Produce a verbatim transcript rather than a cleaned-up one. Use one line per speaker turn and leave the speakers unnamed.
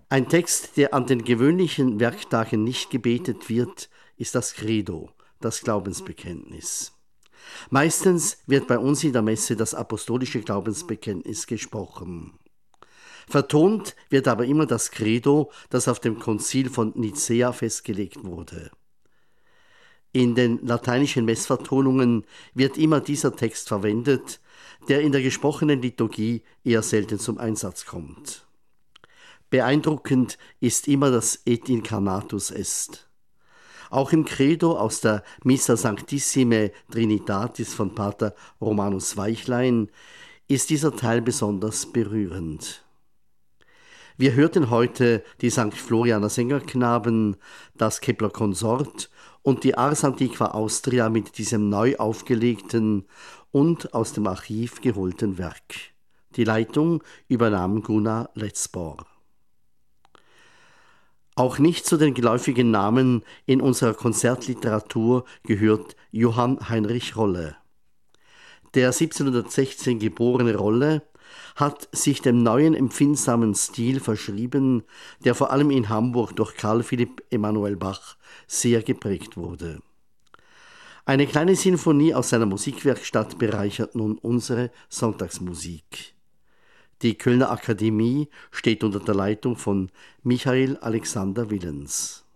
Ein Text, der an den gewöhnlichen Werktagen nicht gebetet wird, ist das Credo, das Glaubensbekenntnis. Meistens wird bei uns in der Messe das apostolische Glaubensbekenntnis gesprochen. Vertont wird aber immer das Credo, das auf dem Konzil von Nicäa festgelegt wurde. In den lateinischen Messvertonungen wird immer dieser Text verwendet, der in der gesprochenen Liturgie eher selten zum Einsatz kommt. Beeindruckend ist immer das Et incarnatus est. Auch im Credo aus der Missa Sanctissime Trinitatis von Pater Romanus Weichlein ist dieser Teil besonders berührend. Wir hörten heute die Sankt Florianer Sängerknaben, das Kepler Konsort und die Ars Antiqua Austria mit diesem neu aufgelegten und aus dem Archiv geholten Werk. Die Leitung übernahm Gunnar Letzbor. Auch nicht zu den geläufigen Namen in unserer Konzertliteratur gehört Johann Heinrich Rolle. Der siebzehnhundertsechzehn geborene Rolle hat sich dem neuen empfindsamen Stil verschrieben, der vor allem in Hamburg durch Karl Philipp Emanuel Bach sehr geprägt wurde. Eine kleine Sinfonie aus seiner Musikwerkstatt bereichert nun unsere Sonntagsmusik. Die Kölner Akademie steht unter der Leitung von Michael Alexander Willens.